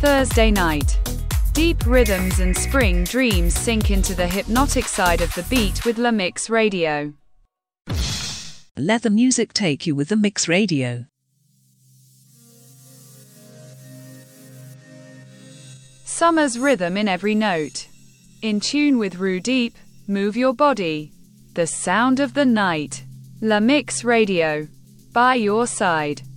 Thursday night. Deep rhythms and spring dreams sink into the hypnotic side of the beat with La Mix Radio. Let the music take you with the Mix Radio. Summer's rhythm in every note. In tune with Rue Deep, move your body. The sound of the night. La Mix Radio. By your side.